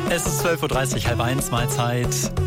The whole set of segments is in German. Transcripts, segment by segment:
Es ist 12.30 Uhr, 12:30, Mahlzeit.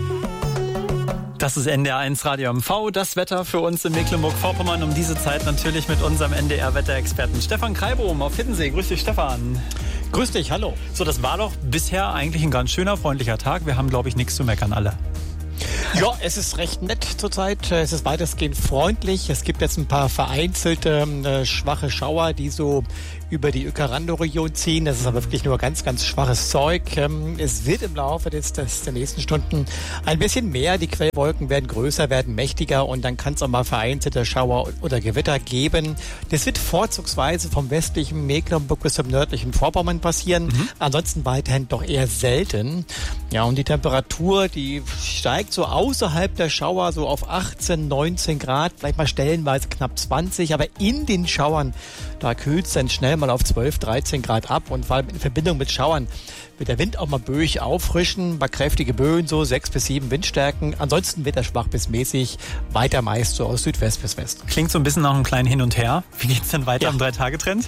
Das ist NDR 1 Radio MV, das Wetter für uns in Mecklenburg-Vorpommern. Um diese Zeit natürlich mit unserem NDR-Wetterexperten Stefan Kreibohm auf Hiddensee. Grüß dich, Stefan. Grüß dich, hallo. So, das war doch bisher eigentlich ein ganz schöner, freundlicher Tag. Wir haben, glaube ich, nichts zu meckern, alle. Ja, es ist recht nett zurzeit. Es ist weitestgehend freundlich. Es gibt jetzt ein paar vereinzelte schwache Schauer, die so über die Uecker-Randow-Region ziehen. Das ist aber wirklich nur ganz, ganz schwaches Zeug. Es wird im Laufe der nächsten Stunden ein bisschen mehr. Die Quellwolken werden größer, werden mächtiger und dann kann es auch mal vereinzelte Schauer oder Gewitter geben. Das wird vorzugsweise vom westlichen Mecklenburg bis zum nördlichen Vorpommern passieren. Ansonsten weiterhin doch eher selten. Ja, und die Temperatur, die steigt so außerhalb der Schauer so auf 18, 19 Grad, vielleicht mal stellenweise knapp 20, aber in den Schauern, da kühlt es dann schnell mal auf 12, 13 Grad ab und vor allem in Verbindung mit Schauern wird der Wind auch mal böig auffrischen, bei kräftige Böen so 6 bis 7 Windstärken. Ansonsten wird er schwach bis mäßig, weiter meist so aus Südwest bis West. Klingt so ein bisschen nach einem kleinen Hin und Her. Wie geht's denn weiter am 3-Tage-Trend?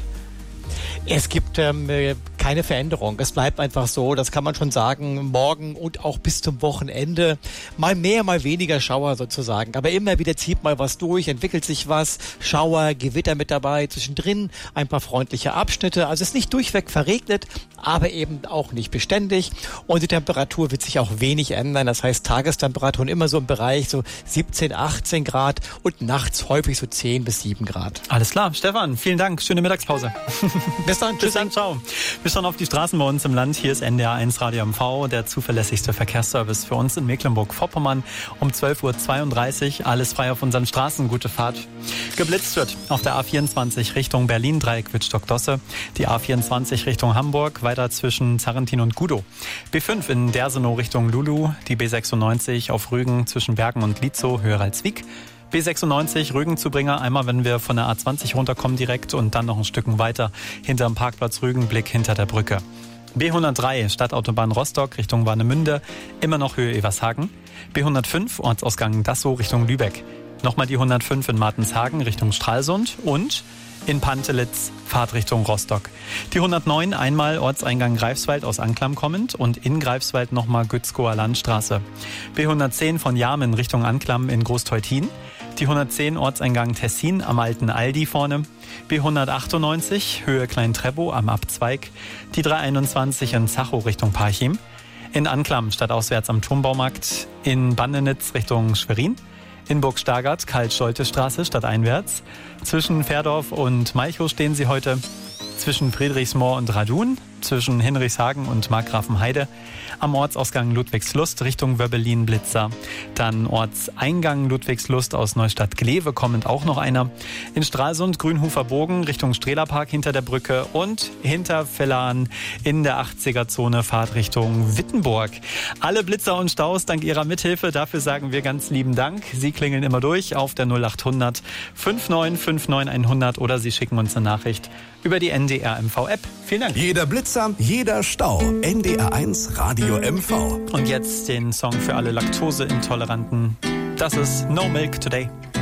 Es gibt keine Veränderung. Es bleibt einfach so, das kann man schon sagen, morgen und auch bis zum Wochenende. Mal mehr, mal weniger Schauer sozusagen. Aber immer wieder zieht mal was durch, entwickelt sich was. Schauer, Gewitter mit dabei, zwischendrin ein paar freundliche Abschnitte. Also es ist nicht durchweg verregnet, aber eben auch nicht beständig. Und die Temperatur wird sich auch wenig ändern. Das heißt, Tagestemperaturen immer so im Bereich so 17, 18 Grad und nachts häufig so 10 bis 7 Grad. Alles klar. Stefan, vielen Dank. Schöne Mittagspause. Bis dann. Bis dann, ciao. Wir schauen auf die Straßen bei uns im Land. Hier ist NDR 1 Radio MV, der zuverlässigste Verkehrsservice für uns in Mecklenburg-Vorpommern. Um 12.32 Uhr, alles frei auf unseren Straßen. Gute Fahrt. Geblitzt wird auf der A24 Richtung Berlin, Dreieck Wittstock-Dosse. Die A24 Richtung Hamburg, weiter zwischen Zarrentin und Gudow. B5 in Dersenow Richtung Lulu. Die B96 auf Rügen zwischen Bergen und Lietzow, höher als Wiek. B96 Rügen-Zubringer, einmal wenn wir von der A20 runterkommen direkt und dann noch ein Stück weiter hinterm Parkplatz Rügen, Blick hinter der Brücke. B103 Stadtautobahn Rostock Richtung Warnemünde, immer noch Höhe Evershagen. B105 Ortsausgang Dassow Richtung Lübeck. Nochmal die 105 in Martenshagen Richtung Stralsund und in Pantelitz Fahrtrichtung Rostock. Die 109 einmal Ortseingang Greifswald aus Anklam kommend und in Greifswald nochmal Gützkower Landstraße. B110 von Jarmen Richtung Anklam in Großteutin. Die 110 Ortseingang Tessin am alten Aldi vorne. B198 Höhe Klein-Treppow am Abzweig. Die 321 in Zachow Richtung Parchim. In Anklam stadtauswärts am Turmbaumarkt. In Bandenitz Richtung Schwerin. In Burg-Stargard Karl-Scholte-Straße stadteinwärts. Zwischen Fährdorf und Malchow stehen sie heute. Zwischen Friedrichsmoor und Radun. Zwischen Hinrichshagen und Markgrafenheide. Am Ortsausgang Ludwigslust Richtung Wöbbelin-Blitzer. Dann Ortseingang Ludwigslust aus Neustadt-Glewe kommend auch noch einer. In Stralsund Grünhofer-Bogen Richtung Strehlerpark hinter der Brücke und hinter Villahn in der 80er-Zone Fahrt Richtung Wittenburg. Alle Blitzer und Staus dank Ihrer Mithilfe. Dafür sagen wir ganz lieben Dank. Sie klingeln immer durch auf der 0800 5959 100 oder Sie schicken uns eine Nachricht über die NDR MV-App. Vielen Dank. Jeder Blitzer, jeder Stau. NDR 1 Radio MV. Und jetzt den Song für alle Laktoseintoleranten. Das ist No Milk Today.